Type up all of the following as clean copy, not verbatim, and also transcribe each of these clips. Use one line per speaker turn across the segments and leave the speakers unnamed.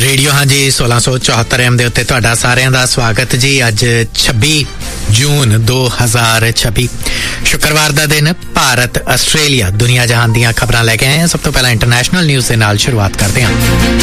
Radio हाँ जी 1674 M दे उत्ते तुहाडा सारिਆਂ ਦਾ स्वागत जी। अज 26 जून 2026 शुक्रवार का दिन भारत आस्ट्रेलिया दुनिया जहान दीयां खबरां लैके आए हैं। सब तो पहला इंटरनेशनल न्यूज़ दे नाल शुरुआत करते हैं।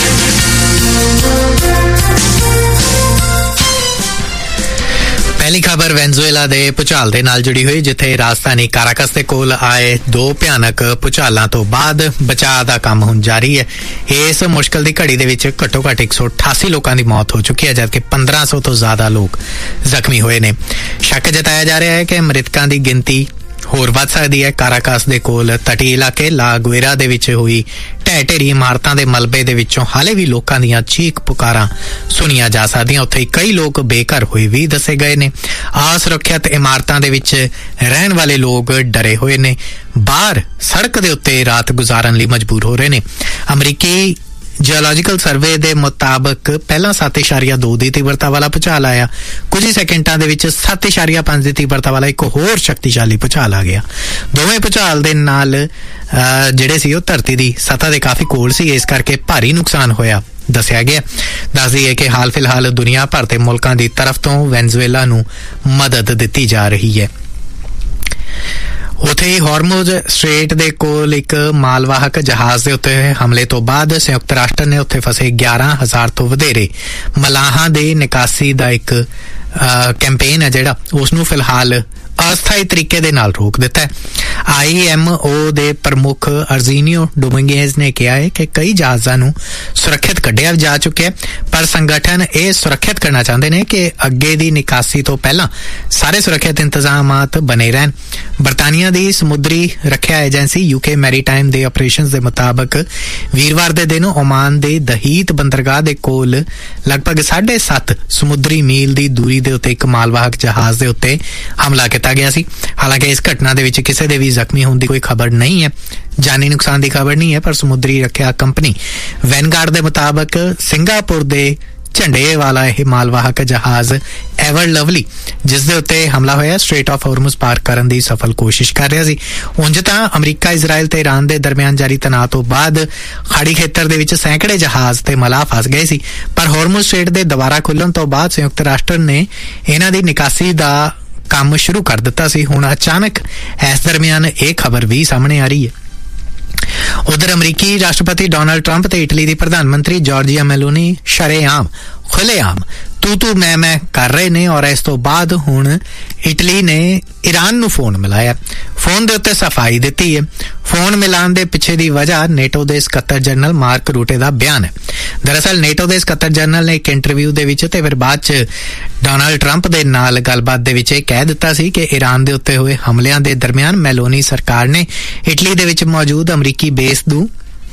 पहली खबर वेनेजुएला दे भूचाल दे नाल जुड़ी हुई, जिथे राजधानी काराकस दे कोल आए दो भयानक भूचालां तो बाद बचाव दा काम हुण जारी है। इस मुश्किल दी घड़ी दे विच घट्टो घट्ट 188 लोकां दी मौत हो चुकी है, जबकि 1500 तो ज्यादा लोग जख्मी होए ने। शक जताया जा रहा है कि मृतकां दी गिनती होर वध सकदी है। काराकस दे कोल तटी इलाके ला गुएरा दे विच हुई ढह ढेरी इमारतां दे मलबे दे विचों हाले भी लोकां दीयां चीख पुकारां सुनियां जा सकदियां। उत्थे कई लोग बेघर होए भी दसे गए ने। असुरक्षित इमारतां दे विच रहण वाले लोग डरे होए ने, बाहर सड़क दे उत्ते रात गुजारन लई मजबूर हो रहे ने। अमरीकी जियोलॉजिकल सर्वे दे मुताबक पहला 7.2 दी तीव्रता वाला भूचाल आया। कुछ ही सेकंडां दे विच 7.5 दी तीव्रता वाला एक होर शक्तिशाली भूचाल आ गया। दोवें भूचाल दे नाल जिहड़े सी ओह धरती दी सतह दे काफी कोल सी, इस करके भारी नुकसान होया दस्सिया गया। दस दईए कि हाल फिलहाल दुनिया भर दे मुल्कां दी तरफ तो वेनेजुएला नूं मदद दित्ती जा रही है। उत्थे ही हॉर्मुज स्ट्रेट दे कोल एक मालवाहक जहाज दे उत्ते हमले तो बाद संयुक्त राष्ट्र ने उत्थे फसे 11,000 तो वधेरे मलाहां दे निकासी दा एक कैंपेन है जिहड़ा उसनूं फिलहाल अस्थाई तरीके दे नाल रोक दिता है। IMO दे प्रमुख अर्जीनियो डोमिंगेज ने कहा है कि कई जहाज़ां नूं सुरक्षित कढ़िया जा चुके हैं, पर संगठन ये सुरक्षित करना चाहते हैं कि अगे दी निकासी तो पहला सारे सुरक्षित इंतजामात बने रहन। बरतानिया दी समुद्री रखिया एजेंसी UK मैरीटाइम दे ऑपरेशंस दे मुताबक वीरवार दे दिन ओमान दे दहीत बंदरगाह दे कोल लगभग 7.5 समुद्री मील दी दूरी दे उत्ते एक मालवाहक जहाज दे उत्ते हमला किया गया सी। हालांकि इस घटना दे विच किसी दे भी जख्मी होने की कोई खबर नहीं है, जानी नुकसान की खबर नहीं है, पर समुद्री रखिया कंपनी वैनगार्ड दे मुताबक सिंगापुर दे झंडे वाला यह मालवाहक जहाज एवर लवली जिस दे उत्ते हमला होया स्ट्रेट ऑफ हॉर्मुज पार करन दी सफल कोशिश कर रहा सी। उंज तां अमरीका इजराइल ते ईरान दे दरमियान जारी तनाव तो बाद खाड़ी खेतर दे विच सैकड़े जहाज ते मलाह फस गए सी, पर हॉर्मुज स्ट्रेट दे दोबारा खुलण तो बाद संयुक्त राष्ट्र ने इन्हां दी निकासी दा काम शुरू कर दिता सी। हुण अचानक इस दरमियान एक खबर भी सामने आ रही है। उधर अमरीकी राष्ट्रपति डोनाल्ड ट्रंप ते इटली दी प्रधानमंत्री जॉर्जिया मेलोनी शरेआम खुलेआम तू मैं कर रहे ने, और इस तो बाद हुण इटली ने ईरान नूं फोन मिलाया। फोन दे उत्ते सफाई दित्ती है। फोन मिलान दे पिछे दी वजह नेटो दे सकत्तर जनरल मार्क रूटे दा बयान है। दरअसल नेटो दे सकत्तर जनरल ने एक इंटरव्यू दे विच ते फिर बाद च डोनाल्ड ट्रंप दे नाल गलबात दे विच कह दिता सी कि ईरान दे उत्ते होए हमलियां दे दरमियान मेलोनी सरकार ने इटली दे विच मौजूद अमरीकी बेस नूं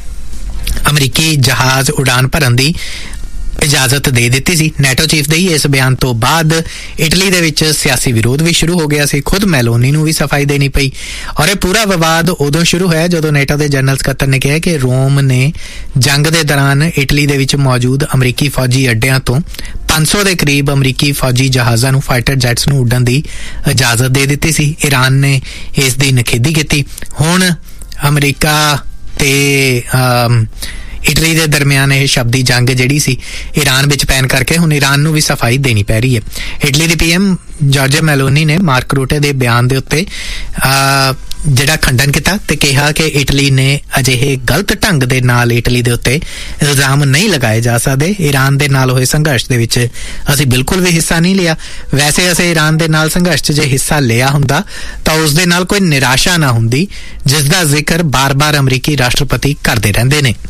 अमरीकी जहाज उड़ान भरन दी इजाजत दे दित्ती सी। नेटो चीफ दे इस बयान तो बाद इटली दे विच सियासी विरोध भी शुरू हो गया सी। खुद मेलोनी नूं भी सफाई देनी पई, और यह पूरा विवाद उदों शुरू होया जदों नेटो दे जनरल सकत्तर ने कहा कि रोम ने जंग दे दौरान इटली दे विच मौजूद अमरीकी फौजी अड्डियां तो 500 दे करीब अमरीकी फौजी जहाज़ां नूं फाइटर जैट्स नूं उड्डण दी इजाजत दे दित्ती सी। ईरान ने इस दी निखेधी कीती। हुण अमरीका ते इटली दे दरमियान यह शब्दी जंग जिहड़ी सी ईरान विच पैन करके हुण ईरान नूं भी सफाई देनी पै रही है। इटली दी PM जॉर्जिया मेलोनी ने मार्क रूटे दे बयान दे उत्ते जिहड़ा खंडन किया ते कहा कि इटली ने अजिहे गलत ढंग दे नाल इटली दे उत्ते इल्जाम नहीं लगाए जा सकदे। ईरान दे नाल होए संघर्ष दे विच असीं बिल्कुल भी हिस्सा नहीं लिया। वैसे असीं ईरान दे नाल संघर्ष च जे हिस्सा लिया हुंदा तां उस दे नाल कोई निराशा ना हुंदी, जिस दा जिक्र बार-बार अमरीकी राष्ट्रपति करदे रहिंदे ने।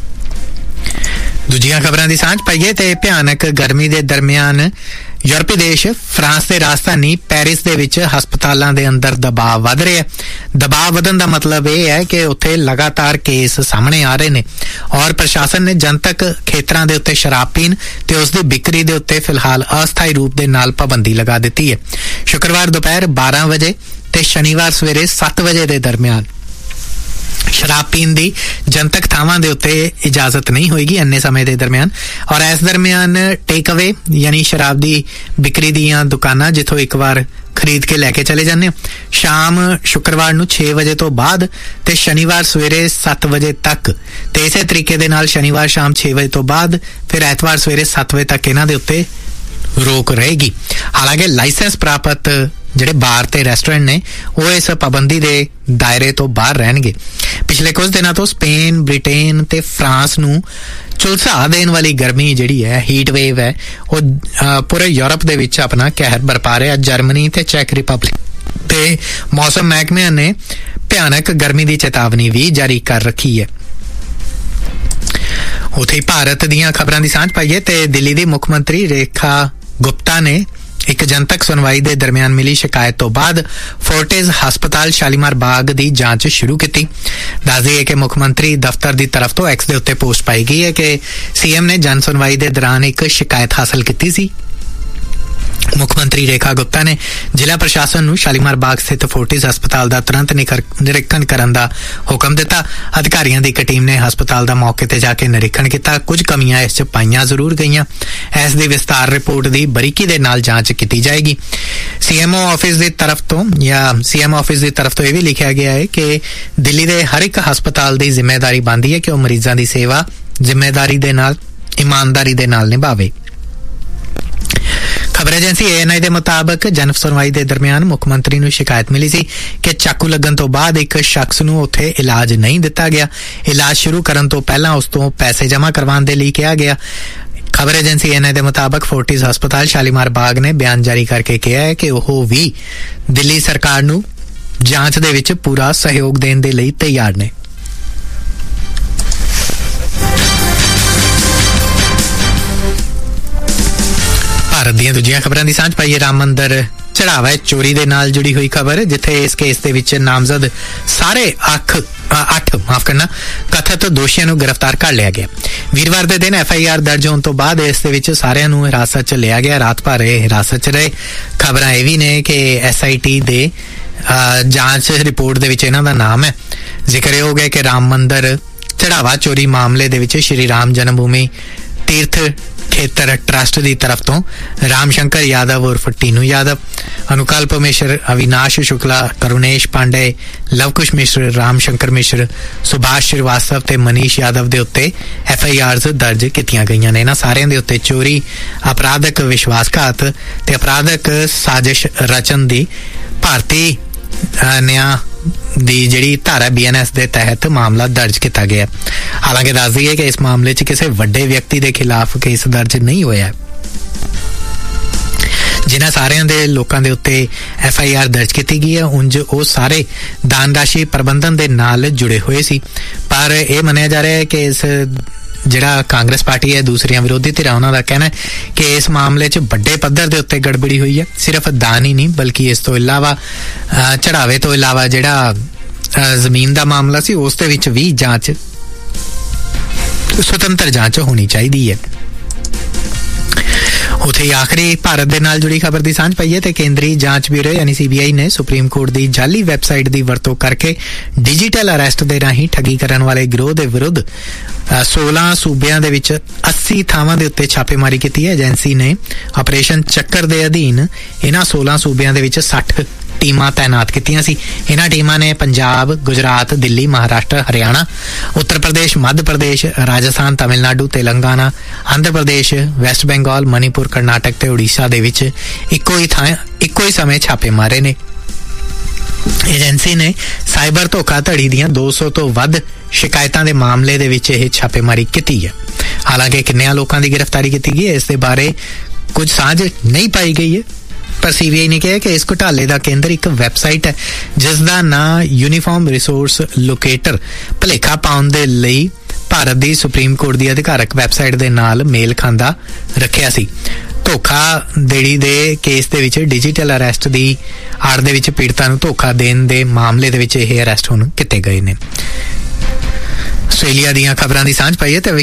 दूजियां खबरां दी सांझ पाईए ते भयानक गर्मी दे दरमियान यूरोपी देश फ्रांस दे राजधानी पेरिस दे विच हस्पतालां दे अंदर दबाव वध रहा है। दबाव वधन दा मतलब यह है कि उत्थे लगातार केस सामने आ रहे ने, और प्रशासन ने जनतक खेतरां दे उत्ते शराब पीण ते उस दी बिक्री दे उत्ते फिलहाल अस्थाई रूप दे नाल पाबंदी लगा दित्ती है। शुक्रवार दोपहर 12 बजे ते शनिवार सवेरे 7 बजे दे दरमियान शराब पीण दी जनतक थावां दे उत्ते इजाजत नहीं होएगी इन्ने समय दे दरमियान। और इस दरमियान टेक अवे यानी शराब दी बिक्री दीयां दुकानां जिथों एक बार ਖਰੀਦ ਕੇ ਲੈ ਕੇ ਚਲੇ ਜਾਂਦੇ ਹੋ। ਸ਼ਾਮ ਸ਼ੁੱਕਰਵਾਰ ਨੂੰ 6 ਵਜੇ ਤੋਂ ਬਾਅਦ ਤੇ ਸ਼ਨੀਵਾਰ ਸਵੇਰੇ 7 ਵਜੇ ਤੱਕ, ਤੇ ਇਸੇ ਤਰੀਕੇ ਦੇ ਨਾਲ ਸ਼ਨੀਵਾਰ ਸ਼ਾਮ 6 ਵਜੇ ਤੋਂ ਬਾਅਦ ਫਿਰ ਐਤਵਾਰ ਸਵੇਰੇ 7 ਵਜੇ ਤੱਕ ਇਹਨਾਂ ਦੇ ਉੱਤੇ ਰੋਕ ਰਹੇਗੀ। ਹਾਲਾਂਕਿ ਲਾਇਸੈਂਸ ਪ੍ਰਾਪਤ ਜਿਹੜੇ ਬਾਰ ਤੇ ਰੈਸਟੋਰੈਂਟ ਨੇ ਉਹ ਇਸ ਪਾਬੰਦੀ ਦੇ ਦਾਇਰੇ ਤੋਂ ਬਾਹਰ ਰਹਿਣਗੇ। ਪਿਛਲੇ ਕੁਝ ਦਿਨਾਂ ਤੋਂ ਸਪੇਨ, ਬ੍ਰਿਟੇਨ ਤੇ ਫਰਾਂਸ ਨੂੰ ਝੁਲਸਾ ਦੇਣ ਵਾਲੀ ਗਰਮੀ ਜਿਹੜੀ ਹੈ, ਹੀਟ ਵੇਵ ਹੈ, ਉਹ ਪੂਰੇ ਯੂਰਪ ਦੇ ਵਿੱਚ ਆਪਣਾ ਕਹਿਰ ਬਰਪਾ ਰਿਹਾ। ਜਰਮਨੀ ਤੇ ਚੈਕ ਰਿਪਬਲਿਕ ਤੇ ਮੌਸਮ ਮਹਿਕਮੇ ਨੇ ਭਿਆਨਕ ਗਰਮੀ ਦੀ ਚੇਤਾਵਨੀ ਵੀ ਜਾਰੀ ਕਰ ਰੱਖੀ ਹੈ। ਉੱਥੇ ਭਾਰਤ ਦੀਆਂ ਖਬਰਾਂ ਦੀ ਸਾਂਝ ਪਾਈਏ ਤੇ ਦਿੱਲੀ ਦੀ ਮੁੱਖ ਮੰਤਰੀ ਰੇਖਾ ਗੁਪਤਾ ਨੇ ਇੱਕ ਜਨਤਕ ਸੁਣਵਾਈ ਦੇ ਦਰਮਿਆਨ ਮਿਲੀ ਸ਼ਿਕਾਇਤ ਤੋਂ ਬਾਅਦ ਫੋਰਟਿਸ ਹਸਪਤਾਲ ਸ਼ਾਲੀਮਾਰ ਬਾਗ ਦੀ ਜਾਂਚ ਸ਼ੁਰੂ ਕੀਤੀ। ਦੱਸ ਦਈਏ ਕਿ ਮੁੱਖ ਮੰਤਰੀ ਦਫ਼ਤਰ ਦੀ ਤਰਫ ਤੋਂ ਐਕਸ ਦੇ ਉੱਤੇ ਪੋਸਟ ਪਾਈ ਗਈ ਹੈ ਕਿ ਸੀਐਮ ਨੇ ਜਨ ਸੁਣਵਾਈ ਦੇ ਦੌਰਾਨ ਇੱਕ ਸ਼ਿਕਾਇਤ ਹਾਸਲ ਕੀਤੀ ਸੀ। ਮੁੱਖ ਮੰਤਰੀ ਰੇਖਾ ਗੁਪਤਾ ਨੇ ਜ਼ਿਲ੍ਹਾ ਪ੍ਰਸ਼ਾਸਨ ਨੂੰ ਸ਼ਾਲੀਮਾਰ ਬਾਗ ਸਥਿਤ ਫੋਰਟਿਸ ਹਸਪਤਾਲ ਦਾ ਤੁਰੰਤ ਨਿਰੀਖਣ ਕਰਨ ਦਾ ਹੁਕਮ ਦਿੱਤਾ। ਅਧਿਕਾਰੀਆਂ ਦੀ ਇੱਕ ਟੀਮ ਨੇ ਹਸਪਤਾਲ ਦਾ ਮੌਕੇ ਤੇ ਜਾ ਕੇ ਨਿਰੀਖਣ ਕੀਤਾ। ਕੁਝ ਕਮੀਆਂ ਇਸ 'ਚ ਪਾਈਆਂ ਜ਼ਰੂਰ ਗਈਆਂ। ਇਸ ਦੀ ਵਿਸਤਾਰ ਰਿਪੋਰਟ ਦੀ ਬਰੀਕੀ ਦੇ ਨਾਲ ਜਾਂਚ ਕੀਤੀ ਜਾਏਗੀ। ਸੀਐਮਓ ਆਫਿਸ ਦੀ ਤਰਫ ਤੋਂ ਇਹ ਵੀ ਲਿਖਿਆ ਗਿਆ ਹੈ ਕਿ ਦਿੱਲੀ ਦੇ ਹਰ ਇੱਕ ਹਸਪਤਾਲ ਦੀ ਜ਼ਿੰਮੇਵਾਰੀ ਬਣਦੀ ਹੈ ਕਿ ਉਹ ਮਰੀਜ਼ਾਂ ਦੀ ਸੇਵਾ ਜ਼ਿੰਮੇਦਾਰੀ ਦੇ ਨਾਲ, ਇਮਾਨਦਾਰੀ ਦੇ ਨਾਲ ਨਿਭਾਵੇ। ਖਬਰ ਏਜੰਸੀ ANI ਦੇ ਮੁਤਾਬਕ ਜਨ ਸੁਣਵਾਈ ਦੇ ਦਰਮਿਆਨ ਮੁੱਖ ਮੰਤਰੀ ਨੂੰ ਸ਼ਿਕਾਇਤ ਮਿਲੀ ਸੀ ਕਿ ਚਾਕੂ ਲੱਗਣ ਤੋਂ ਬਾਅਦ ਇੱਕ ਸ਼ਖਸ ਨੂੰ ਉੱਥੇ ਇਲਾਜ ਨਹੀਂ ਦਿੱਤਾ ਗਿਆ। ਇਲਾਜ ਸ਼ੁਰੂ ਕਰਨ ਤੋਂ ਪਹਿਲਾਂ ਉਸ ਤੋਂ ਪੈਸੇ ਜਮ੍ਹਾਂ ਕਰਵਾਉਣ ਦੇ ਲਈ ਕਿਹਾ ਗਿਆ। ਖਬਰ ਏਜੰਸੀ ANI ਦੇ ਮੁਤਾਬਕ ਫੋਰਟਿਸ ਹਸਪਤਾਲ ਸ਼ਾਲੀਮਾਰ ਬਾਗ ਨੇ ਬਿਆਨ ਜਾਰੀ ਕਰਕੇ ਕਿਹਾ ਹੈ ਕਿ ਉਹ ਵੀ ਦਿੱਲੀ ਸਰਕਾਰ ਨੂੰ ਜਾਂਚ ਦੇ ਵਿੱਚ ਪੂਰਾ ਸਹਿਯੋਗ ਦੇਣ ਦੇ ਲਈ ਤਿਆਰ ਨੇ। ਭਾਰਤ ਦੀਆਂ ਦੂਜੀਆਂ ਖਬਰਾਂ ਦੀ ਸਾਂਝ ਪਾਈਏ। ਰਾਮ ਮੰਦਰ ਚੜਾਵਾ ਚੋਰੀ ਦੇ ਨਾਲ ਜੁੜੀ ਹੋਈ ਖਬਰ, ਜਿੱਥੇ ਇਸ ਕੇਸ ਦੇ ਵਿੱਚ ਨਾਮਜ਼ਦ ਸਾਰੇ 8 ਕਥਿਤ ਦੋਸ਼ੀਆਂ ਨੂੰ ਗ੍ਰਿਫਤਾਰ ਕਰ ਲਿਆ ਗਿਆ। ਵੀਰਵਾਰ ਦੇ ਦਿਨ FIR ਦਰਜ ਹੋਣ ਤੋਂ ਬਾਅਦ ਇਸ ਦੇ ਵਿੱਚ ਸਾਰਿਆਂ ਨੂੰ ਹਿਰਾਸਤ 'ਚ ਲਿਆ ਗਿਆ। ਰਾਤ ਭਰ ਇਹ ਹਿਰਾਸਤ 'ਚ ਰਹੇ। ਖਬਰਾਂ ਇਹ ਵੀ ਨੇ ਕਿ SIT ਦੇ ਜਾਂਚ ਰਿਪੋਰਟ ਦੇ ਵਿੱਚ ਇਹਨਾਂ ਦਾ ਨਾਮ ਹੈ। ਜ਼ਿਕਰਯੋਗ ਹੈ ਕਿ ਰਾਮ ਮੰਦਰ ਚੜਾਵਾ ਚੋਰੀ ਮਾਮਲੇ ਦੇ ਵਿੱਚ ਸ਼੍ਰੀ ਰਾਮ ਜਨਮ ਭੂਮੀ ਤੀਰਥ ਖੇਤਰ ਟਰਸਟ ਦੀ ਤਰਫ ਤੋਂ ਰਾਮ ਸ਼ੰਕਰ ਯਾਦਵ ਉਰਫ ਟੀਨੂ ਯਾਦਵ, ਅਨੁਕਲਪ ਮਿਸ਼ਰ, ਅਵਿਨਾਸ਼ ਸ਼ੁਕਲਾ, ਕਰੁਣੇਸ਼ ਪਾਂਡੇ, ਲਵਕੁਸ਼ ਮਿਸ਼ਰ, ਰਾਮ ਸ਼ੰਕਰ ਮਿਸ਼ਰ, ਸੁਭਾਸ਼ ਸ਼੍ਰੀਵਾਸਤਵ ਤੇ ਮਨੀਸ਼ ਯਾਦਵ ਦੇ ਉੱਤੇ FIRs ਦਰਜ ਕੀਤੀਆਂ ਗਈਆਂ ਨੇ। ਇਹਨਾਂ ਸਾਰਿਆਂ ਦੇ ਉੱਤੇ ਚੋਰੀ, ਅਪਰਾਧਕ ਵਿਸ਼ਵਾਸਘਾਤ ਤੇ ਅਪਰਾਧਕ ਸਾਜ਼ਿਸ਼ ਰਚਨ ਦੀ ਭਾਰਤੀ ਨਿਆਂ ਦੀ ਜਿਹੜੀ ਧਾਰਾ BNS ਦੇ ਤਹਿਤ ਮਾਮਲਾ ਦਰਜ ਕੀਤਾ ਗਿਆ। ਹਾਲਾਂਕਿ ਦੱਸ ਦਈਏ ਕਿ ਇਸ ਮਾਮਲੇ 'ਚ ਕਿਸੇ ਵੱਡੇ ਵਿਅਕਤੀ ਦੇ ਖਿਲਾਫ ਕੇਸ ਦਰਜ ਨਹੀਂ ਹੋਇਆ। ਜਿਨ੍ਹਾਂ ਸਾਰਿਆਂ ਦੇ ਲੋਕਾਂ ਦੇ ਉੱਤੇ FIR ਦਰਜ ਕੀਤੀ ਗਈ ਹੈ, ਉਂਝ ਉਹ ਸਾਰੇ ਦਾਨ ਰਾਸ਼ੀ ਪ੍ਰਬੰਧਨ ਦੇ ਨਾਲ ਜੁੜੇ ਹੋਏ ਸੀ। ਪਰ ਇਹ ਮੰਨਿਆ ਜਾ ਰਿਹਾ ਹੈ ਕਿ ਇਸ ਜਿਹੜਾ ਕਾਂਗਰਸ ਪਾਰਟੀ ਹੈ, ਦੂਸਰੀਆਂ ਵਿਰੋਧੀ ਧਿਰਾਂ, ਉਹਨਾਂ ਦਾ ਕਹਿਣਾ ਹੈ ਕਿ ਇਸ ਮਾਮਲੇ 'ਚ ਵੱਡੇ ਪੱਧਰ ਦੇ ਉੱਤੇ ਗੜਬੜੀ ਹੋਈ ਹੈ। ਸਿਰਫ ਦਾਨ ਹੀ ਨਹੀਂ ਬਲਕਿ ਇਸ ਤੋਂ ਇਲਾਵਾ ਚੜਾਵੇ ਤੋਂ ਇਲਾਵਾ ਜਿਹੜਾ ਜ਼ਮੀਨ ਦਾ ਮਾਮਲਾ ਸੀ ਉਸ ਦੇ ਵਿੱਚ ਵੀ ਜਾਂਚ, ਸੁਤੰਤਰ ਜਾਂਚ ਹੋਣੀ ਚਾਹੀਦੀ ਹੈ। ਉੱਥੇ ਆਖਰੀ ਭਾਰਤ ਦੇ ਨਾਲ ਜੁੜੀ ਖਬਰ ਦੀ ਸਾਂਝ ਪਾਈਏ ਤੇ ਕੇਂਦਰੀ ਜਾਂਚ ਬਿਊਰੋ ਯਾਨੀ CBI ਨੇ ਸੁਪਰੀਮ ਕੋਰਟ ਦੀ ਜਾਲੀ ਵੈਬਸਾਈਟ ਦੀ ਵਰਤੋਂ ਕਰਕੇ ਡਿਜੀਟਲ ਅਰੈਸਟ ਦੇ ਰਾਹੀਂ ਠੱਗੀ ਕਰਨ ਵਾਲੇ ਗਿਰੋਹ ਦੇ ਵਿਰੁੱਧ 16 ਸੂਬਿਆਂ ਦੇ ਵਿੱਚ 80 ਥਾਵਾਂ ਦੇ ਉੱਤੇ ਛਾਪੇਮਾਰੀ ਕੀਤੀ ਹੈ। ਏਜੰਸੀ ਨੇ ਆਪਰੇਸ਼ਨ ਚੱਕਰ ਦੇ ਅਧੀਨ ਇਹਨਾਂ 16 ਸੂਬਿਆਂ ਦੇ ਵਿੱਚ 60 ਟੀਮਾਂ ਤਾਇਨਾਤ ਕੀਤੀਆਂ ਸੀ। ਇਹਨਾਂ ਟੀਮਾਂ ਨੇ ਪੰਜਾਬ, ਗੁਜਰਾਤ, ਦਿੱਲੀ, ਮਹਾਰਾਸ਼ਟਰ, ਹਰਿਆਣਾ, ਉੱਤਰ ਪ੍ਰਦੇਸ਼, ਮੱਧ ਪ੍ਰਦੇਸ਼, ਰਾਜਸਥਾਨ, ਤਮਿਲਨਾਡੂ, ਤੇਲੰਗਾਨਾ, ਆਂਧਰ ਪ੍ਰਦੇਸ਼, ਵੈਸਟ ਬੰਗਾਲ, ਮਨੀਪੁਰ, ਕਰਨਾਟਕ ਤੇ ਉੜੀਸਾ ਦੇ ਵਿੱਚ ਇੱਕੋ ਹੀ ਸਮੇਂ ਛਾਪੇ ਮਾਰੇ ਨੇ। ਏਜੰਸੀ ਨੇ ਸਾਈਬਰ ਧੋਖਾਧੜੀ ਦੀਆਂ 200 ਤੋਂ ਵੱਧ ਸ਼ਿਕਾਇਤਾਂ ਦੇ ਮਾਮਲੇ ਦੇ ਵਿੱਚ ਇਹ ਛਾਪੇਮਾਰੀ ਕੀਤੀ ਹੈ। ਹਾਲਾਂਕਿ ਕਿੰਨਿਆਂ ਲੋਕਾਂ ਦੀ ਗ੍ਰਿਫਤਾਰੀ ਕੀਤੀ ਗਈ ਹੈ ਇਸ ਦੇ ਬਾਰੇ ਕੁਝ ਸਾਂਝ ਨਹੀਂ ਪਾਈ ਗਈ ਹੈ। ਪਰ CBI ਨੇ ਕਿਹਾ ਕਿ ਇਸ ਘੁਟਾਲੇ ਦਾ ਕੇਂਦਰ ਇੱਕ ਵੈਬਸਾਈਟ ਹੈ ਜਿਸ ਦਾ ਨਾਂ ਯੂਨੀਫਾਰਮ ਰਿਸੋਰਸ ਲੋਕੇਟਰ ਭੁਲੇਖਾ ਪਾਉਣ ਦੇ ਲਈ ਭਾਰਤ ਦੀ ਸੁਪਰੀਮ ਕੋਰਟ ਦੀ ਅਧਿਕਾਰਕ ਵੈਬਸਾਈਟ ਦੇ ਨਾਲ ਮੇਲ ਖਾਂਦਾ ਰੱਖਿਆ ਸੀ। ਧੋਖਾਧੜੀ ਦੇ ਕੇਸ ਦੇ ਵਿੱਚ ਡਿਜੀਟਲ ਅਰੈਸਟ ਦੀ ਆੜ ਦੇ ਵਿੱਚ ਪੀੜਤਾਂ ਨੂੰ ਧੋਖਾ ਦੇਣ ਦੇ ਮਾਮਲੇ ਦੇ ਵਿੱਚ ਇਹ ਅਰੈਸਟ ਹੁਣ ਕੀਤੇ ਗਏ ਨੇ। ਆਸਟ੍ਰੇਲੀਆ ਦੀਆਂ ਖਬਰਾਂ ਦੀ ਸਾਂਝ ਪਾਈਏ ਤੇ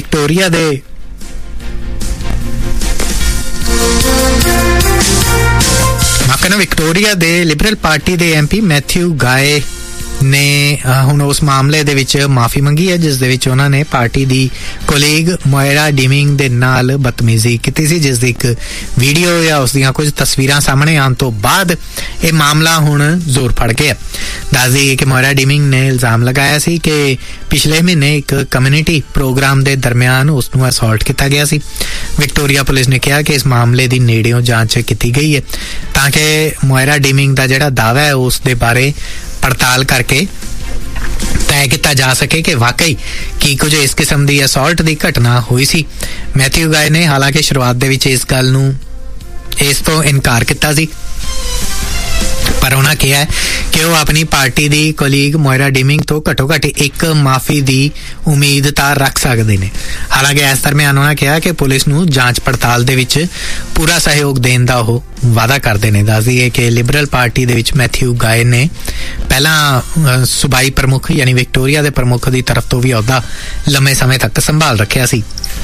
ਵਿਕਟੋਰੀਆ ਦੇ ਲਿਬਰਲ ਪਾਰਟੀ ਦੇ MP ਮੈਥਿਊ ਗਾਏ ਨੇ ਹੁਣ ਉਸ ਮਾਮਲੇ ਦੇ ਵਿੱਚ ਮਾਫੀ ਮੰਗੀ ਹੈ, ਜਿਸ ਦੇ ਵਿੱਚ ਉਹਨਾਂ ਨੇ ਪਾਰਟੀ ਦੀ ਕੋਲੀਗ ਮੋਇਰਾ ਡਿਮਿੰਗ ਦੇ ਨਾਲ ਬਦਤਮੀਜ਼ੀ ਕੀਤੀ ਸੀ, ਜਿਸ ਦੀ ਇੱਕ ਵੀਡੀਓ ਜਾਂ ਉਸ ਦੀਆਂ ਕੁਝ ਤਸਵੀਰਾਂ ਸਾਹਮਣੇ ਆਉਣ ਤੋਂ ਬਾਅਦ ਇਹ ਮਾਮਲਾ ਹੁਣ ਜ਼ੋਰ ਫੜ ਗਿਆ। ਦੱਸ ਦਈਏ ਕਿ ਮੋਇਰਾ ਡਿਮਿੰਗ ਨੇ ਇਲਜ਼ਾਮ ਲਗਾਇਆ ਸੀ ਕਿ ਪਿਛਲੇ ਮਹੀਨੇ ਇੱਕ ਕਮਿਊਨਿਟੀ ਪ੍ਰੋਗਰਾਮ ਦੇ ਦਰਮਿਆਨ ਉਸ ਨੂੰ ਅਸੌਲਟ ਕੀਤਾ ਗਿਆ ਸੀ। ਵਿਕਟੋਰੀਆ ਪੁਲਿਸ ਨੇ ਕਿਹਾ ਕਿ ਇਸ ਮਾਮਲੇ ਦੀ ਨੇੜਿਓਂ ਜਾਂਚ ਕੀਤੀ ਗਈ ਹੈ ਤਾਂ ਕਿ ਮੋਇਰਾ ਡਿਮਿੰਗ ਦਾ ਜਿਹੜਾ ਦਾਅਵਾ ਹੈ ਉਸ ਦੇ ਬਾਰੇ ਪੜਤਾਲ ਕਰਕੇ ਤੈਅ ਕੀਤਾ ਜਾ ਸਕੇ ਕਿ ਵਾਕਈ ਕੀ ਕੁਝ ਇਸ ਕਿਸਮ ਦੀ ਅਸੌਲਟ ਦੀ ਘਟਨਾ ਹੋਈ ਸੀ। ਮੈਥਿਊ ਗਾਏ ਨੇ ਹਾਲਾਂਕਿ ਸ਼ੁਰੂਆਤ ਦੇ ਵਿੱਚ ਇਸ ਤੋਂ ਇਨਕਾਰ ਕੀਤਾ ਸੀ, ਪਰ ਉਹਨਾਂ ਕਿਹਾ ਕਿ ਉਹ ਆਪਣੀ ਪਾਰਟੀ ਦੀ ਕੋਲੀਗ ਮੋਇਰਾ ਡਿਮਿੰਗ ਤੋਂ ਘੱਟੋ ਘੱਟ ਇੱਕ ਮਾਫੀ ਦੀ ਉਮੀਦ ਤਾਂ ਰੱਖ ਸਕਦੇ ਨੇ। ਹਾਲਾਂਕਿ ਇਸ ਦਰਮਿਆਨ ਉਹਨਾਂ ਕਿਹਾ ਕਿ ਪੁਲਿਸ ਨੂੰ ਜਾਂਚ ਪੜਤਾਲ ਦੇ ਵਿੱਚ ਪੂਰਾ ਸਹਿਯੋਗ ਦੇਣ ਦਾ ਉਹ ਵਾਅਦਾ ਕਰਦੇ ਨੇ। ਦੱਸ ਦਈਏ ਕਿ ਲਿਬਰਲ ਪਾਰਟੀ ਦੇ ਵਿੱਚ ਮੈਥਿਊ ਗਾਏ ਨੇ ਪਹਿਲਾਂ ਸੂਬਾਈ ਪ੍ਰਮੁੱਖ ਯਾਨੀ ਵਿਕਟੋਰੀਆ ਦੇ ਪ੍ਰਮੁੱਖ ਦੀ ਤਰਫ ਤੋਂ ਵੀ ਅਹੁਦਾ ਲੰਮੇ ਸਮੇਂ ਤੱਕ ਸੰਭਾਲ ਰੱਖਿਆ ਸੀ।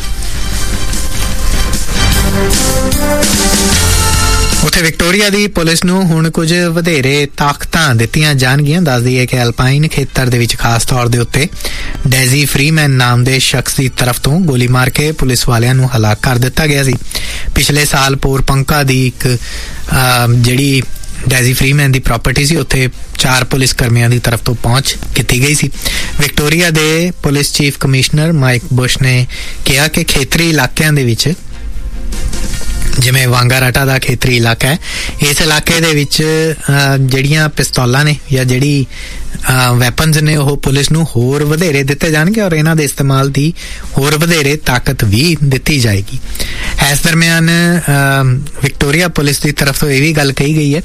ਉੱਥੇ ਵਿਕਟੋਰੀਆ ਦੀ ਪੁਲਿਸ ਨੂੰ ਹੁਣ ਕੁਝ ਵਧੇਰੇ ਤਾਕਤਾਂ ਦਿੱਤੀਆਂ ਜਾਣਗੀਆਂ। ਦੱਸ ਦਈਏ ਕਿ ਅਲਪਾਈਨ ਖੇਤਰ ਦੇ ਵਿੱਚ ਖਾਸ ਤੌਰ ਦੇ ਉੱਤੇ ਡੈਜ਼ੀ ਫਰੀਮੈਨ ਨਾਮ ਦੇ ਸ਼ਖਸ ਦੀ ਤਰਫ ਤੋਂ ਗੋਲੀ ਮਾਰ ਕੇ ਪੁਲਿਸ ਵਾਲਿਆਂ ਨੂੰ ਹਲਾਕ ਕਰ ਦਿੱਤਾ ਗਿਆ ਸੀ। ਪਿਛਲੇ ਸਾਲ ਪੋਰਪੰਕਾ ਦੀ ਇੱਕ ਜਿਹੜੀ ਡੈਜ਼ੀ ਫਰੀਮੈਨ ਦੀ ਪ੍ਰਾਪਰਟੀ ਸੀ ਉੱਥੇ 4 ਪੁਲਿਸ ਕਰਮੀਆਂ ਦੀ ਤਰਫ ਤੋਂ ਪਹੁੰਚ ਕੀਤੀ ਗਈ ਸੀ। ਵਿਕਟੋਰੀਆ ਦੇ police chief commissioner mic Bush ਨੇ ਕਿਹਾ ਕਿ ਖੇਤਰੀ ਇਲਾਕਿਆਂ ਦੇ ਵਿੱਚ ਜਿਵੇਂ ਵਾਂਗਾਰਾਟਾ ਦਾ ਖੇਤਰੀ ਇਲਾਕਾ ਹੈ, ਇਸ ਇਲਾਕੇ ਦੇ ਵਿੱਚ ਜਿਹੜੀਆਂ ਪਿਸਤੌਲਾਂ ਨੇ ਜਾਂ ਜਿਹੜੀ ਵੈਪਨਸ ਨੇ ਉਹ ਪੁਲਿਸ ਨੂੰ ਹੋਰ ਵਧੇਰੇ ਦਿੱਤੇ ਜਾਣਗੇ ਔਰ ਇਹਨਾਂ ਦੇ ਇਸਤੇਮਾਲ ਦੀ ਹੋਰ ਵਧੇਰੇ ਤਾਕਤ ਵੀ ਦਿੱਤੀ ਜਾਏਗੀ। ਇਸ ਦਰਮਿਆਨ ਵਿਕਟੋਰੀਆ ਪੁਲਿਸ ਦੀ ਤਰਫ ਤੋਂ ਇਹ ਵੀ ਗੱਲ ਕਹੀ ਗਈ ਹੈ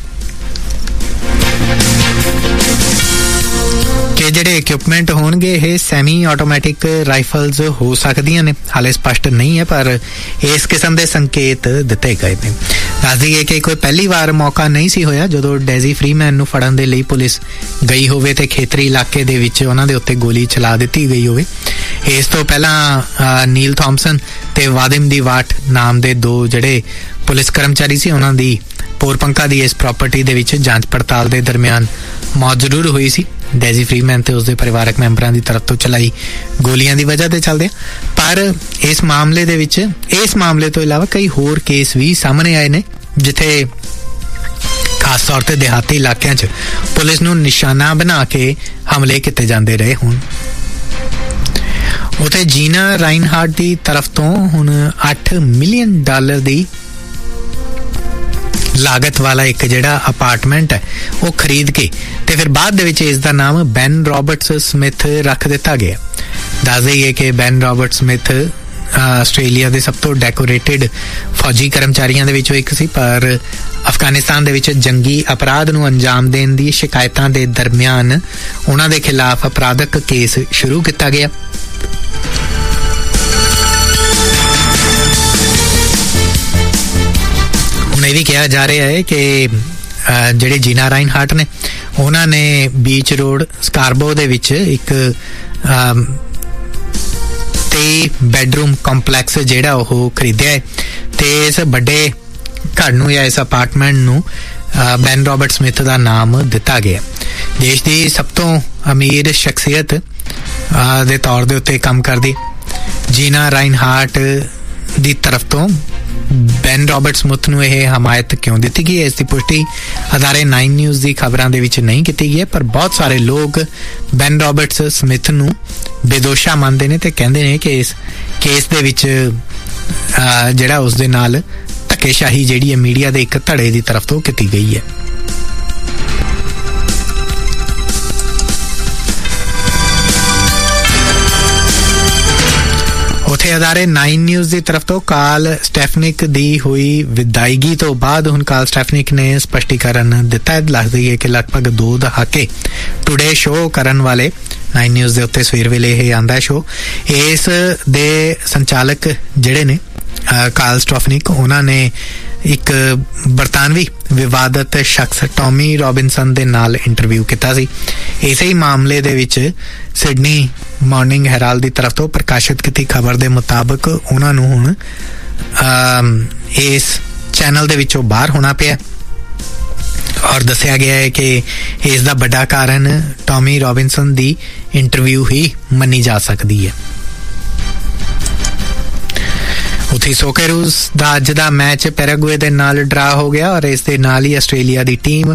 ਕਿ ਜਿਹੜੇ ਇਕਵਿਪਮੈਂਟ ਹੋਣਗੇ ਇਹ ਸੈਮੀ ਆਟੋਮੈਟਿਕ ਰਾਈਫਲਸ ਹੋ ਸਕਦੀਆਂ ਨੇ। ਹਾਲੇ ਸਪਸ਼ਟ ਨਹੀਂ ਹੈ ਪਰ ਇਸ ਕਿਸਮ ਦੇ ਸੰਕੇਤ ਦਿੱਤੇ ਗਏ ਨੇ। ਦੱਸ ਦਈਏ ਕਿ ਕੋਈ ਪਹਿਲੀ ਵਾਰ ਮੌਕਾ ਨਹੀਂ ਸੀ ਹੋਇਆ ਜਦੋਂ ਡੈਜ਼ੀ ਫਰੀਮੈਨ ਨੂੰ ਫੜਨ ਦੇ ਲਈ ਪੁਲਿਸ ਗਈ ਹੋਵੇ ਤੇ ਖੇਤਰੀ ਇਲਾਕੇ ਦੇ ਵਿੱਚ ਉਹਨਾਂ ਦੇ ਉੱਤੇ ਗੋਲੀ ਚਲਾ ਦਿੱਤੀ ਗਈ ਹੋਵੇ। ਇਸ ਤੋਂ ਪਹਿਲਾਂ ਨੀਲ ਥਾਮਸਨ ਤੇ ਵਾਦਿਮ ਦੀ ਵਾਟ ਨਾਮ ਦੇ 2 ਜਿਹੜੇ ਪੁਲਿਸ ਕਰਮਚਾਰੀ ਸੀ ਉਹਨਾਂ ਦੀ ਪੋਰਪੰਕਾ ਦੀ ਇਸ ਪ੍ਰਾਪਰਟੀ ਦੇ ਵਿੱਚ ਜਾਂਚ ਪੜਤਾਲ ਦੇ ਦਰਮਿਆਨ ਮੌਤ ਜ਼ਰੂਰ ਹੋਈ ਸੀ ਡੈਜ਼ੀ ਫਰੀਮੈਨ ਤੇ ਉਸਦੇ ਪਰਿਵਾਰਕ ਮੈਂਬਰਾਂ ਦੀ ਤਰਫ ਤੋਂ ਚਲਾਈ ਗੋਲੀਆਂ ਦੀ ਵਜ੍ਹਾ ਤੇ ਚੱਲਦੇ। ਪਰ ਇਸ ਮਾਮਲੇ ਦੇ ਵਿੱਚ ਇਸ ਮਾਮਲੇ ਤੋਂ ਇਲਾਵਾ ਕਈ ਹੋਰ ਕੇਸ ਵੀ ਸਾਹਮਣੇ ਆਏ ਨੇ ਜਿੱਥੇ ਖਾਸ ਤੌਰ ਤੇ ਦਿਹਾਤੀ ਇਲਾਕਿਆਂ 'ਚ ਪੁਲਿਸ ਨੂੰ ਨਿਸ਼ਾਨਾ ਬਣਾ ਕੇ ਹਮਲੇ ਕੀਤੇ ਜਾਂਦੇ ਰਹੇ ਹੁਣ। ਉੱਥੇ ਜੀਨਾ ਰਾਈਨਹਾਰਟ ਦੀ ਤਰਫ ਤੋਂ ਹੁਣ $8 ਮਿਲੀਅਨ ਦੀ ਲਾਗਤ ਵਾਲਾ ਇੱਕ ਜਿਹੜਾ ਅਪਾਰਟਮੈਂਟ ਹੈ ਉਹ ਖਰੀਦ ਕੇ ਤੇ ਫਿਰ ਬਾਅਦ ਦੇ ਵਿੱਚ ਇਸ ਦਾ ਨਾਮ ਬੈਨ ਰਾਬਰਟਸ ਸਮਿਥ ਰੱਖ ਦਿੱਤਾ ਗਿਆ। ਦੱਸ ਦਈਏ ਕਿ ਬੈਨ ਰਾਬਰਟ ਸਮਿਥ ਆਸਟ੍ਰੇਲੀਆ ਦੇ ਸਭ ਤੋਂ ਡੈਕੋਰੇਟਿਡ ਫੌਜੀ ਕਰਮਚਾਰੀਆਂ ਦੇ ਵਿੱਚੋਂ ਇੱਕ ਸੀ, ਪਰ ਅਫਗਾਨਿਸਤਾਨ ਦੇ ਵਿੱਚ ਜੰਗੀ ਅਪਰਾਧ ਨੂੰ ਅੰਜਾਮ ਦੇਣ ਦੀ ਸ਼ਿਕਾਇਤਾਂ ਦੇ ਦਰਮਿਆਨ ਉਹਨਾਂ ਦੇ ਖਿਲਾਫ ਅਪਰਾਧਕ ਕੇਸ ਸ਼ੁਰੂ ਕੀਤਾ ਗਿਆ। ਹੁਣ ਇਹ ਵੀ ਕਿਹਾ ਜਾ ਰਿਹਾ ਹੈ ਕਿ ਜਿਹੜੇ ਜੀਨਾ ਰਾਈਨਹਾਰਟ ਨੇ ਉਹਨਾਂ ਨੇ ਬੀਚ ਰੋਡ ਸਕਾਰਬੋ ਦੇ ਵਿੱਚ ਇੱਕ 3 ਬੈਡਰੂਮ ਕੰਪਲੈਕਸ ਜਿਹੜਾ ਉਹ ਖਰੀਦਿਆ ਹੈ ਤੇ ਇਸ ਵੱਡੇ ਘਰ ਨੂੰ ਜਾਂ ਇਸ ਅਪਾਰਟਮੈਂਟ ਨੂੰ ਬੈਨ ਰਾਬਰਟ ਸਮਿਥ ਦਾ ਨਾਮ ਦਿੱਤਾ ਗਿਆ। ਦੇਸ਼ ਦੀ ਸਭ ਤੋਂ ਅਮੀਰ ਸ਼ਖਸੀਅਤ ਦੇ ਤੌਰ ਦੇ ਉੱਤੇ ਕੰਮ ਕਰਦੀ ਜੀਨਾ ਰਾਈਨਹਾਰਟ ਦੀ ਤਰਫ ਤੋਂ ਬੈਨ ਰਾਬਰਟ ਸਮਿਥ ਨੂੰ ਇਹ ਹਮਾਇਤ ਕਿਉਂ ਦਿੱਤੀ ਗਈ ਇਸ ਦੀ ਪੁਸ਼ਟੀ ਅਦਾਰੇ 9 ਨਿਊਜ਼ ਦੀ ਖਬਰਾਂ ਦੇ ਵਿੱਚ ਨਹੀਂ ਕੀਤੀ ਗਈ ਹੈ, ਪਰ ਬਹੁਤ ਸਾਰੇ ਲੋਕ ਬੈਨ ਰਾਬਰਟ ਸਮਿਥ ਨੂੰ ਬੇਦੋਸ਼ਾ ਮੰਨਦੇ ਨੇ ਤੇ ਕਹਿੰਦੇ ਨੇ ਕਿ ਇਸ ਕੇਸ ਦੇ ਵਿੱਚ ਜਿਹੜਾ ਉਸ ਦੇ ਨਾਲ ਧੱਕੇਸ਼ਾਹੀ ਜਿਹੜੀ ਹੈ ਮੀਡੀਆ ਦੇ ਇੱਕ ਧੜੇ ਦੀ ਤਰਫ ਤੋਂ ਕੀਤੀ ਗਈ ਹੈ। ਉੱਥੇ ਅਦਾਰੇ 9 ਨਿਊਜ਼ ਦੀ ਤਰਫ ਤੋਂ ਕਾਲ ਸਟੈਫਨਿਕ ਦੀ ਹੋਈ ਵਿਦਾਇਗੀ ਤੋਂ ਬਾਅਦ ਹੁਣ ਕਾਲ ਸਟੈਫਨਿਕ ਨੇ ਸਪਸ਼ਟੀਕਰਨ ਦਿੱਤਾ ਹੈ। ਲੱਗਦਾ ਹੈ ਕਿ ਲਗਭਗ 2 ਦਹਾਕੇ ਟੁਡੇ ਸ਼ੋਅ ਕਰਨ ਵਾਲੇ 9 ਨਿਊਜ਼ ਦੇ ਉੱਤੇ ਸਵੇਰ ਵੇਲੇ ਇਹ ਆਉਂਦਾ ਸ਼ੋਅ, ਇਸ ਦੇ ਸੰਚਾਲਕ ਜਿਹੜੇ ਨੇ ਕਾਲ ਸਟੈਫਨਿਕ ਉਹਨਾਂ ਨੇ ਇੱਕ ਬਰਤਾਨਵੀ ਵਿਵਾਦਤ ਸ਼ਖਸ ਟੌਮੀ ਰੋਬਿਨਸਨ ਦੇ ਨਾਲ ਇੰਟਰਵਿਊ ਕੀਤਾ ਸੀ। ਇਸੇ ਹੀ ਮਾਮਲੇ ਦੇ ਵਿੱਚ ਸਿਡਨੀ ਮਾਰਨਿੰਗ ਹੈਰਾਲਡ ਦੀ ਤਰਫ ਤੋਂ ਪ੍ਰਕਾਸ਼ਿਤ ਕੀਤੀ ਖਬਰ ਦੇ ਮੁਤਾਬਕ ਉਹਨਾਂ ਨੂੰ ਹੁਣ ਇਸ ਚੈਨਲ ਦੇ ਵਿੱਚੋਂ ਬਾਹਰ ਹੋਣਾ ਪਿਆ। ਔਰ ਦੱਸਿਆ ਗਿਆ ਹੈ ਕਿ ਇਸ ਦਾ ਵੱਡਾ ਕਾਰਨ ਟੌਮੀ ਰੋਬਿਨਸਨ ਦੀ ਇੰਟਰਵਿਊ ਹੀ ਮੰਨੀ ਜਾ ਸਕਦੀ ਹੈ। ਉੱਥੇ ਸੋਕੇਰੂਸ ਦਾ ਅੱਜ ਦਾ ਮੈਚ ਪੈਰਾਗੁਏ ਦੇ ਨਾਲ ਡਰਾ ਹੋ ਗਿਆ ਔਰ ਇਸ ਦੇ ਨਾਲ ਹੀ ਆਸਟ੍ਰੇਲੀਆ ਦੀ ਟੀਮ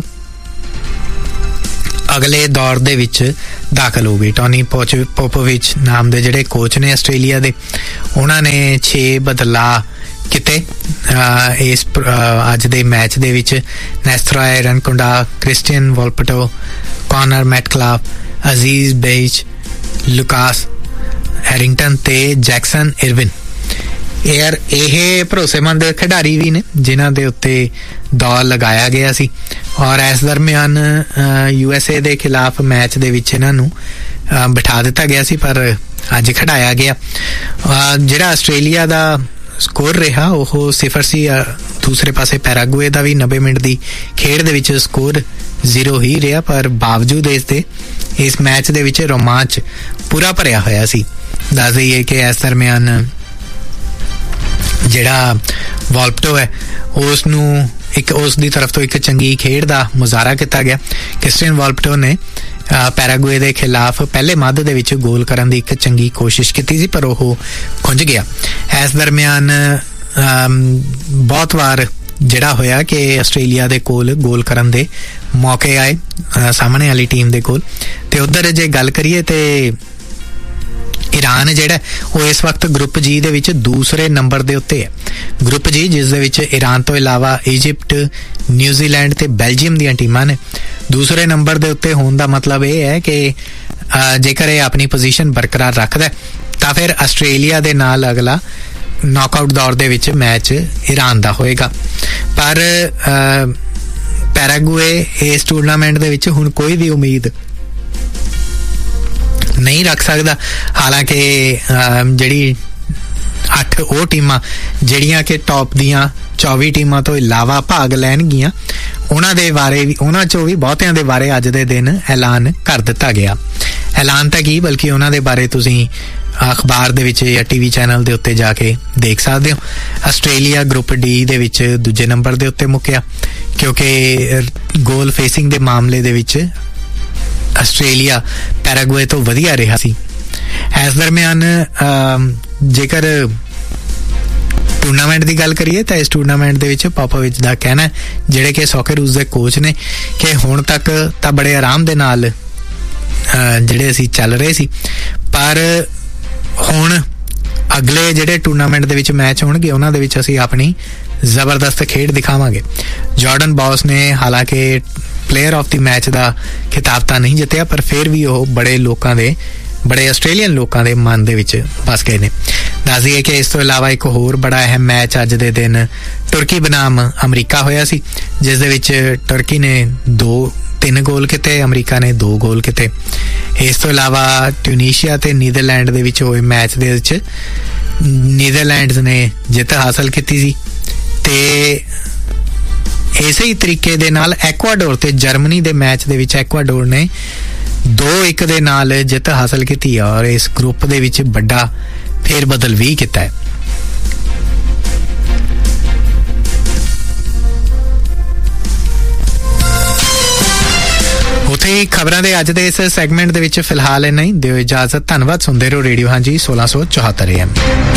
ਅਗਲੇ ਦੌਰ ਦੇ ਵਿੱਚ ਦਾਖਲ ਹੋ ਗਈ। ਟੋਨੀ ਪੋਪੋਵਿਚ ਨਾਮ ਦੇ ਜਿਹੜੇ ਕੋਚ ਨੇ ਆਸਟ੍ਰੇਲੀਆ ਦੇ, ਉਹਨਾਂ ਨੇ 6 ਬਦਲਾਅ ਕੀਤੇ ਇਸ ਅੱਜ ਦੇ ਮੈਚ ਦੇ ਵਿੱਚ। ਨੈਸਥਰੋਏ ਰਨਕੁੰਡਾ, ਕ੍ਰਿਸਟੀਅਨ ਵੋਲਪਟੋ, ਕੌਨਰ ਮੈਟਕਲਾਫ, ਅਜ਼ੀਜ਼ ਬੇਜ, ਲੁਕਾਸ ਹੈਰਿੰਗਟਨ ਤੇ ਜੈਕਸਨ ਇਰਵਿਨ ਇਹ ਭਰੋਸੇਮੰਦ ਖਿਡਾਰੀ ਵੀ ਨੇ ਜਿਨ੍ਹਾਂ ਦੇ ਉੱਤੇ ਦੌਰ ਲਗਾਇਆ ਗਿਆ ਸੀ। ਔਰ ਇਸ ਦਰਮਿਆਨ USA ਦੇ ਖਿਲਾਫ ਮੈਚ ਦੇ ਵਿੱਚ ਇਹਨਾਂ ਨੂੰ ਬਿਠਾ ਦਿੱਤਾ ਗਿਆ ਸੀ, ਪਰ ਅੱਜ ਖਿਡਾਇਆ ਗਿਆ। ਜਿਹੜਾ ਆਸਟ੍ਰੇਲੀਆ ਦਾ ਸਕੋਰ ਰਿਹਾ ਉਹ 0 ਸੀ। ਦੂਸਰੇ ਪਾਸੇ ਪੈਰਾਗੁਏ ਦਾ ਵੀ 90 ਮਿੰਟ ਦੀ ਖੇਡ ਦੇ ਵਿੱਚ ਸਕੋਰ 0 ਹੀ ਰਿਹਾ, ਪਰ ਬਾਵਜੂਦ ਇਸ ਦੇ ਇਸ ਮੈਚ ਦੇ ਵਿੱਚ ਰੋਮਾਂਚ ਪੂਰਾ ਭਰਿਆ ਹੋਇਆ ਸੀ। ਦੱਸ ਦਈਏ ਕਿ ਇਸ ਦਰਮਿਆਨ ਜਿਹੜਾ ਵੋਲਪਟੋ ਹੈ ਉਸ ਨੂੰ ਉਸ ਦੀ ਤਰਫ ਤੋਂ ਇੱਕ ਚੰਗੀ ਖੇਡ ਦਾ ਮੁਜ਼ਾਹਰਾ ਕੀਤਾ ਗਿਆ। ਕ੍ਰਿਸਟੀਅਨ ਵੋਲਪਟੋ ਨੇ ਪੈਰਾਗੁਏ ਦੇ ਖਿਲਾਫ ਪਹਿਲੇ ਮੱਧ ਦੇ ਵਿੱਚ ਗੋਲ ਕਰਨ ਦੀ ਇੱਕ ਚੰਗੀ ਕੋਸ਼ਿਸ਼ ਕੀਤੀ ਸੀ, ਪਰ ਉਹ ਖੁੰਝ ਗਿਆ। ਇਸ ਦਰਮਿਆਨ ਬਹੁਤ ਵਾਰ ਜਿਹੜਾ ਹੋਇਆ ਕਿ ਆਸਟ੍ਰੇਲੀਆ ਦੇ ਕੋਲ ਗੋਲ ਕਰਨ ਦੇ ਮੌਕੇ ਆਏ ਸਾਹਮਣੇ ਵਾਲੀ ਟੀਮ ਦੇ ਕੋਲ। ਤੇ ਉੱਧਰ ਜੇ ਗੱਲ ਕਰੀਏ ਤੇ ਈਰਾਨ ਜਿਹੜਾ ਉਹ ਇਸ ਵਕਤ ਗਰੁੱਪ ਜੀ ਦੇ ਵਿੱਚ ਦੂਸਰੇ ਨੰਬਰ ਦੇ ਉੱਤੇ ਹੈ। ਗਰੁੱਪ ਜੀ ਜਿਸ ਦੇ ਵਿੱਚ ਈਰਾਨ ਤੋਂ ਇਲਾਵਾ ਇਜਿਪਟ, ਨਿਊਜ਼ੀਲੈਂਡ ਤੇ ਬੈਲਜੀਅਮ ਦੀਆਂ ਟੀਮਾਂ ਨੇ। ਦੂਸਰੇ ਨੰਬਰ ਦੇ ਉੱਤੇ ਹੋਣ ਦਾ ਮਤਲਬ ਇਹ ਹੈ ਕਿ ਜੇਕਰ ਇਹ ਆਪਣੀ ਪੋਜੀਸ਼ਨ ਬਰਕਰਾਰ ਰੱਖਦਾ ਤਾਂ ਫਿਰ ਆਸਟ੍ਰੇਲੀਆ ਦੇ ਨਾਲ ਅਗਲਾ ਨੌਕਆਊਟ ਦੌਰ ਦੇ ਵਿੱਚ ਮੈਚ ਈਰਾਨ ਦਾ ਹੋਏਗਾ। ਪਰ ਪੈਰਾਗੁਏ ਇਸ ਟੂਰਨਾਮੈਂਟ ਦੇ ਵਿੱਚ ਹੁਣ ਕੋਈ ਵੀ ਉਮੀਦ ਨਹੀਂ ਰੱਖ ਸਕਦਾ। ਹਾਲਾਂਕਿ ਜਿਹੜੀ 8 ਉਹ ਟੀਮਾਂ ਜਿਹੜੀਆਂ ਕਿ ਟੌਪ ਦੀਆਂ 24 ਟੀਮਾਂ ਤੋਂ ਇਲਾਵਾ ਭਾਗ ਲੈਣਗੀਆਂ, ਉਹਨਾਂ ਚੋਂ ਵੀ ਬਹੁਤਿਆਂ ਦੇ ਬਾਰੇ ਅੱਜ ਦੇ ਦਿਨ ਐਲਾਨ ਕਰ ਦਿੱਤਾ ਗਿਆ। ਐਲਾਨ ਤਾਂ ਕੀ, ਬਲਕਿ ਉਹਨਾਂ ਦੇ ਬਾਰੇ ਤੁਸੀਂ ਅਖਬਾਰ ਦੇ ਵਿੱਚ ਜਾਂ TV ਚੈਨਲ ਦੇ ਉੱਤੇ ਜਾ ਕੇ ਦੇਖ ਸਕਦੇ ਹੋ। ਆਸਟ੍ਰੇਲੀਆ ਗਰੁੱਪ D ਦੇ ਵਿੱਚ ਦੂਜੇ ਨੰਬਰ ਦੇ ਉੱਤੇ ਮੁੱਕਿਆ ਕਿਉਂਕਿ ਗੋਲ ਫੇਸਿੰਗ ਦੇ ਮਾਮਲੇ ਦੇ ਵਿੱਚ ਆਸਟ੍ਰੇਲੀਆ ਪੈਰਾਗੁਏ ਤੋਂ ਵਧੀਆ ਰਿਹਾ ਸੀ। ਇਸ ਦਰਮਿਆਨ ਜੇਕਰ ਟੂਰਨਾਮੈਂਟ ਦੀ ਗੱਲ ਕਰੀਏ ਤਾਂ ਇਸ ਟੂਰਨਾਮੈਂਟ ਦੇ ਵਿੱਚ ਪੋਪੋਵਿਚ ਦਾ ਕਹਿਣਾ, ਜਿਹੜੇ ਕਿ ਸੋਕੇਰੂਸ ਦੇ ਕੋਚ ਨੇ, ਕਿ ਹੁਣ ਤੱਕ ਤਾਂ ਬੜੇ ਆਰਾਮ ਦੇ ਨਾਲ ਜਿਹੜੇ ਅਸੀਂ ਚੱਲ ਰਹੇ ਸੀ, ਪਰ ਹੁਣ ਅਗਲੇ ਜਿਹੜੇ ਟੂਰਨਾਮੈਂਟ ਦੇ ਵਿੱਚ ਮੈਚ ਹੋਣਗੇ ਉਹਨਾਂ ਦੇ ਵਿੱਚ ਅਸੀਂ ਆਪਣੀ ਜ਼ਬਰਦਸਤ ਖੇਡ ਦਿਖਾਵਾਂਗੇ। ਜਾਰਡਨ ਬੌਸ ਨੇ ਹਾਲਾਂਕਿ ਪਲੇਅਰ ਆਫ ਦੀ ਮੈਚ ਦਾ ਖਿਤਾਬ ਤਾਂ ਨਹੀਂ ਜਿੱਤਿਆ, ਪਰ ਫਿਰ ਵੀ ਉਹ ਬੜੇ ਆਸਟ੍ਰੇਲੀਅਨ ਲੋਕਾਂ ਦੇ ਮਨ ਦੇ ਵਿੱਚ ਵਸ ਗਏ ਨੇ। ਦੱਸ ਦਈਏ ਕਿ ਇਸ ਤੋਂ ਇਲਾਵਾ ਇੱਕ ਹੋਰ ਬੜਾ ਅਹਿਮ ਮੈਚ ਅੱਜ ਦੇ ਦਿਨ ਤੁਰਕੀ ਬਨਾਮ ਅਮਰੀਕਾ ਹੋਇਆ ਸੀ, ਜਿਸ ਦੇ ਵਿੱਚ ਤੁਰਕੀ ਨੇ 3 ਗੋਲ ਕੀਤੇ, ਅਮਰੀਕਾ ਨੇ 2 ਗੋਲ ਕੀਤੇ। ਇਸ ਤੋਂ ਇਲਾਵਾ ਟਿਊਨੀਸ਼ੀਆ ਤੇ ਨੀਦਰਲੈਂਡ ਦੇ ਵਿੱਚ ਹੋਏ ਮੈਚ ਦੇ ਵਿੱਚ ਨੀਦਰਲੈਂਡਸ ਨੇ ਜਿੱਤ ਹਾਸਲ ਕੀਤੀ ਸੀ ਤੇ ਇਸੇ ਹੀ ਤਰੀਕੇ ਦੇ ਨਾਲ ਐਕਵਾਡੋਰ ਤੇ ਜਰਮਨੀ ਦੇ ਮੈਚ ਦੇ ਵਿੱਚ ਐਕਵਾਡੋਰ ਨੇ 2-1 ਦੇ ਨਾਲ ਜਿੱਤ ਹਾਸਲ ਕੀਤੀ ਔਰ ਇਸ ਗਰੁੱਪ ਦੇ ਵਿੱਚ ਵੱਡਾ ਫੇਰ ਬਦਲ ਵੀ ਕੀਤਾ ਹੈ। ਉੱਥੇ ਹੀ ਖਬਰਾਂ ਦੇ ਅੱਜ ਦੇ ਇਸ ਸੈਗਮੈਂਟ ਦੇ ਵਿੱਚ ਫਿਲਹਾਲ ਇੰਨਾ ਹੀ। ਦਿਓ ਇਜਾਜ਼ਤ। ਧੰਨਵਾਦ। ਸੁਣਦੇ ਰਹੋ ਰੇਡੀਓ ਹਾਂਜੀ 1674 AM।